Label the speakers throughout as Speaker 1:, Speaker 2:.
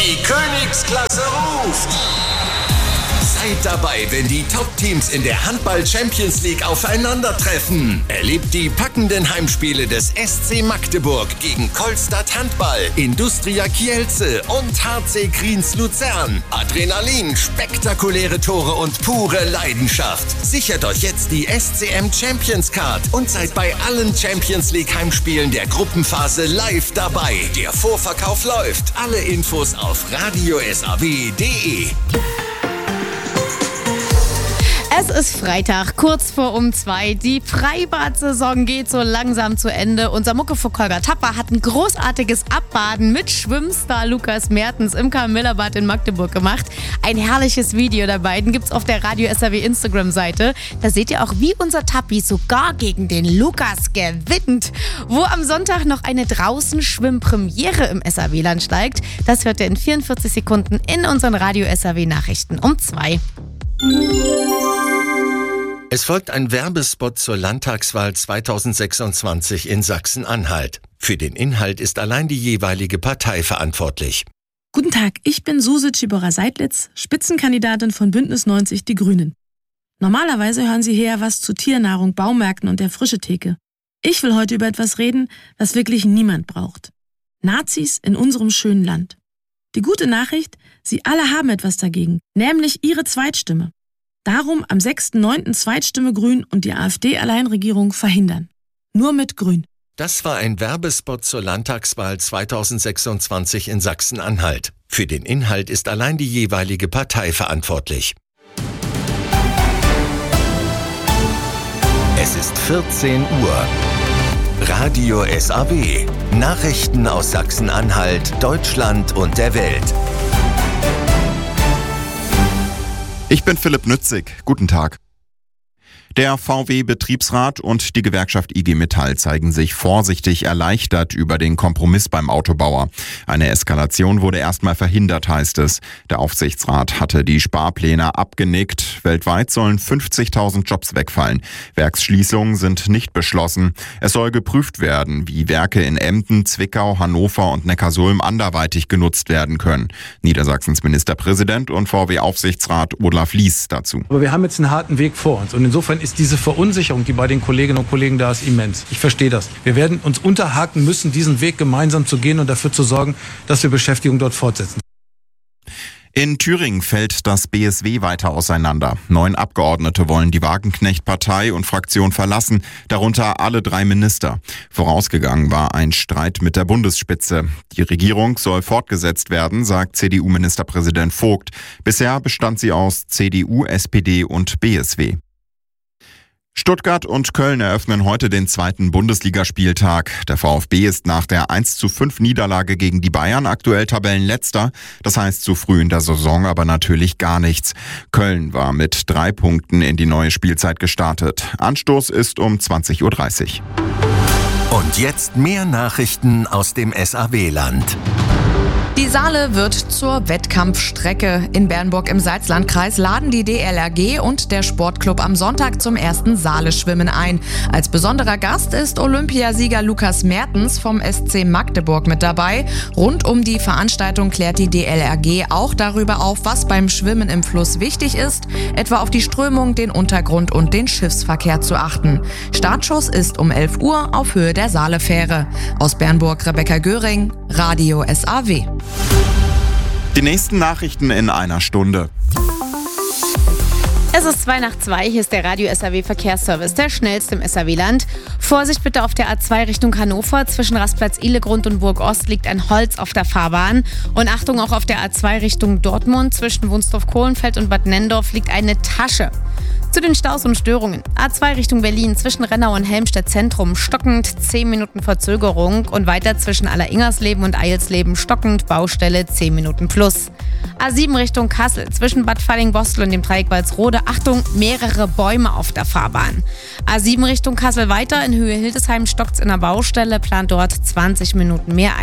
Speaker 1: Die Königsklasse ruft! Seid dabei, wenn die Top-Teams in der Handball-Champions League aufeinandertreffen. Erlebt die packenden Heimspiele des SC Magdeburg gegen Kolstadt Handball, Industria Kielce und HC Kriens Luzern. Adrenalin, spektakuläre Tore und pure Leidenschaft. Sichert euch jetzt die SCM Champions Card und seid bei allen Champions League Heimspielen der Gruppenphase live dabei. Der Vorverkauf läuft. Alle Infos auf radiosaw.de.
Speaker 2: Es ist Freitag, kurz vor 2. Die Freibad-Saison geht so langsam zu Ende. Unser Muckefuck Holger Tapper hat ein großartiges Abbaden mit Schwimmstar Lukas Mertens im Camillabad in Magdeburg gemacht. Ein herrliches Video der beiden gibt's auf der Radio SAW Instagram-Seite. Da seht ihr auch, wie unser Tappi sogar gegen den Lukas gewinnt. Wo am Sonntag noch eine Draußen-Schwimm-Premiere im SAW-Land steigt, das hört ihr in 44 Sekunden in unseren Radio SAW Nachrichten um 2.
Speaker 1: Es folgt ein Werbespot zur Landtagswahl 2026 in Sachsen-Anhalt. Für den Inhalt ist allein die jeweilige Partei verantwortlich.
Speaker 3: Guten Tag, ich bin Suse Tschiborer-Seidlitz, Spitzenkandidatin von Bündnis 90 Die Grünen. Normalerweise hören Sie hier was zu Tiernahrung, Baumärkten und der Frischetheke. Ich will heute über etwas reden, was wirklich niemand braucht. Nazis in unserem schönen Land. Die gute Nachricht, Sie alle haben etwas dagegen, nämlich Ihre Zweitstimme. Darum am 6.9. Zweitstimme Grün und die AfD-Alleinregierung verhindern. Nur mit Grün.
Speaker 1: Das war ein Werbespot zur Landtagswahl 2026 in Sachsen-Anhalt. Für den Inhalt ist allein die jeweilige Partei verantwortlich. Es ist 14 Uhr. Radio SAW. Nachrichten aus Sachsen-Anhalt, Deutschland und der Welt.
Speaker 4: Ich bin Philipp Nützig. Guten Tag. Der VW-Betriebsrat und die Gewerkschaft IG Metall zeigen sich vorsichtig erleichtert über den Kompromiss beim Autobauer. Eine Eskalation wurde erstmal verhindert, heißt es. Der Aufsichtsrat hatte die Sparpläne abgenickt. Weltweit sollen 50.000 Jobs wegfallen. Werksschließungen sind nicht beschlossen. Es soll geprüft werden, wie Werke in Emden, Zwickau, Hannover und Neckarsulm anderweitig genutzt werden können. Niedersachsens Ministerpräsident und VW-Aufsichtsrat Olaf Lies dazu.
Speaker 5: Aber wir haben jetzt einen harten Weg vor uns und insofern ist diese Verunsicherung, die bei den Kolleginnen und Kollegen da ist, immens. Ich verstehe das. Wir werden uns unterhaken müssen, diesen Weg gemeinsam zu gehen und dafür zu sorgen, dass wir Beschäftigung dort fortsetzen.
Speaker 4: In Thüringen fällt das BSW weiter auseinander. 9 Abgeordnete wollen die Wagenknecht-Partei und Fraktion verlassen, darunter alle 3 Minister. Vorausgegangen war ein Streit mit der Bundesspitze. Die Regierung soll fortgesetzt werden, sagt CDU-Ministerpräsident Vogt. Bisher bestand sie aus CDU, SPD und BSW. Stuttgart und Köln eröffnen heute den 2. Bundesligaspieltag. Der VfB ist nach der 1:5 Niederlage gegen die Bayern aktuell Tabellenletzter. Das heißt zu früh in der Saison aber natürlich gar nichts. Köln war mit 3 Punkten in die neue Spielzeit gestartet. Anstoß ist um 20.30 Uhr.
Speaker 1: Und jetzt mehr Nachrichten aus dem SAW-Land.
Speaker 6: Die Saale wird zur Wettkampfstrecke. In Bernburg im Salzlandkreis laden die DLRG und der Sportclub am Sonntag zum ersten Saale-Schwimmen ein. Als besonderer Gast ist Olympiasieger Lukas Mertens vom SC Magdeburg mit dabei. Rund um die Veranstaltung klärt die DLRG auch darüber auf, was beim Schwimmen im Fluss wichtig ist, etwa auf die Strömung, den Untergrund und den Schiffsverkehr zu achten. Startschuss ist um 11 Uhr auf Höhe der Saalefähre. Aus Bernburg Rebecca Göring, Radio SAW.
Speaker 4: Die nächsten Nachrichten in einer Stunde.
Speaker 2: Es ist 2:02, hier ist der Radio SAW Verkehrsservice, der schnellste im SAW-Land. Vorsicht bitte auf der A2 Richtung Hannover. Zwischen Rastplatz Ihlegrund und Burg Ost liegt ein Holz auf der Fahrbahn. Und Achtung, auch auf der A2 Richtung Dortmund. Zwischen Wunsdorf-Kohlenfeld und Bad Nennendorf liegt eine Tasche. Zu den Staus und Störungen. A2 Richtung Berlin, zwischen Rennau und Helmstedt Zentrum stockend, 10 Minuten Verzögerung. Und weiter zwischen Alleringersleben und Eilsleben stockend, Baustelle 10 Minuten plus. A7 Richtung Kassel, zwischen Bad Falling-Bostel und dem Dreieck Walsrode, Achtung, mehrere Bäume auf der Fahrbahn. A7 Richtung Kassel weiter, in Höhe Hildesheim stockt's in der Baustelle, plant dort 20 Minuten mehr ein.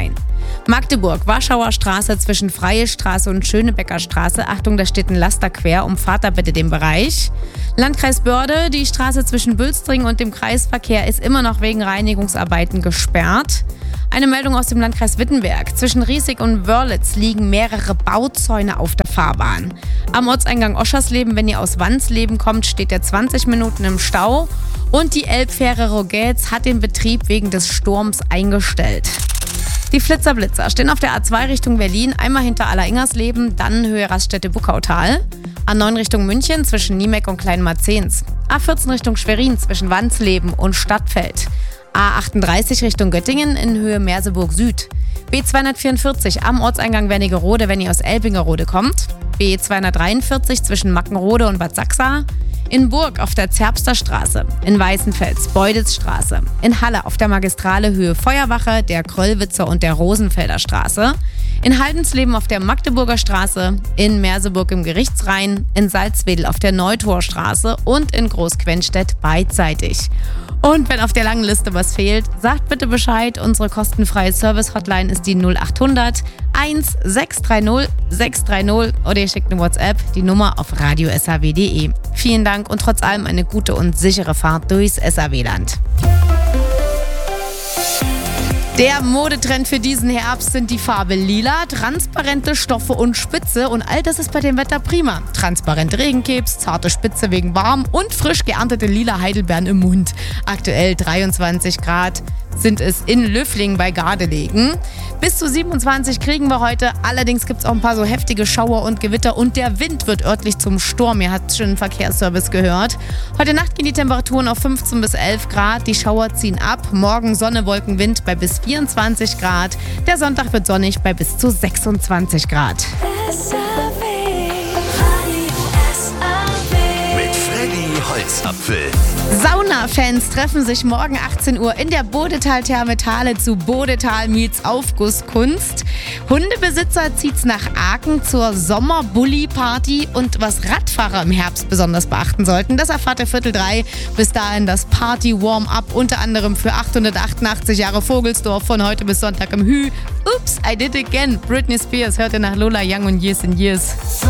Speaker 2: Magdeburg, Warschauer Straße zwischen Freie Straße und Schönebecker Straße. Achtung, da steht ein Laster quer, umfahrt da bitte den Bereich. Landkreis Börde, die Straße zwischen Bülstring und dem Kreisverkehr ist immer noch wegen Reinigungsarbeiten gesperrt. Eine Meldung aus dem Landkreis Wittenberg. Zwischen Riesig und Wörlitz liegen mehrere Bauzäune auf der Fahrbahn. Am Ortseingang Oschersleben, wenn ihr aus Wansleben kommt, steht ihr 20 Minuten im Stau. Und die Elbfähre Rogetz hat den Betrieb wegen des Sturms eingestellt. Die Flitzer-Blitzer stehen auf der A2 Richtung Berlin, einmal hinter Alleringers-Leben, dann Höhe Raststätte Buckautal. A9 Richtung München zwischen Niemeck und Kleinmarzens. A14 Richtung Schwerin zwischen Wansleben und Stadtfeld. A38 Richtung Göttingen in Höhe Merseburg Süd. B244 am Ortseingang Wernigerode, wenn ihr aus Elbingerode kommt. B243 zwischen Mackenrode und Bad Sachsa. In Burg auf der Zerbster Straße, in Weißenfels, Beuditzstraße, in Halle auf der Magistrale Höhe Feuerwache, der Kröllwitzer und der Rosenfelder Straße, in Haldensleben auf der Magdeburger Straße, in Merseburg im Gerichtsrhein, in Salzwedel auf der Neutorstraße und in Großquenstedt beidseitig. Und wenn auf der langen Liste was fehlt, sagt bitte Bescheid. Unsere kostenfreie Service-Hotline ist die 0800 1630 630 oder ihr schickt eine WhatsApp, die Nummer auf radio.saw.de. Vielen Dank und trotz allem eine gute und sichere Fahrt durchs SAW-Land. Der Modetrend für diesen Herbst sind die Farbe Lila, transparente Stoffe und Spitze und all das ist bei dem Wetter prima. Transparente Regencaps, zarte Spitze wegen warm und frisch geerntete lila Heidelbeeren im Mund. Aktuell 23 Grad sind es in Löffling bei Gardelegen. Bis zu 27 kriegen wir heute, allerdings gibt es auch ein paar so heftige Schauer und Gewitter und der Wind wird örtlich zum Sturm. Ihr habt schon im Verkehrsservice gehört. Heute Nacht gehen die Temperaturen auf 15 bis 11 Grad, die Schauer ziehen ab. Morgen Sonne, Wolken, Wind bei bis 24 Grad. Der Sonntag wird sonnig bei bis zu 26 Grad.
Speaker 1: Mit Freddy Holzapfel.
Speaker 2: Sauna-Fans treffen sich morgen 18 Uhr in der Bodetal-Therme Thale zu Bodetal meets Aufgusskunst. Hundebesitzer zieht's nach Aachen zur Sommer-Bulli-Party und was Radfahrer im Herbst besonders beachten sollten, das erfahrt ihr 2:45. Bis dahin das Party-Warm-Up, unter anderem für 888 Jahre Vogelsdorf von heute bis Sonntag im Hü. Oops, I did it again. Britney Spears hört ihr nach Lola Young und Years and Years.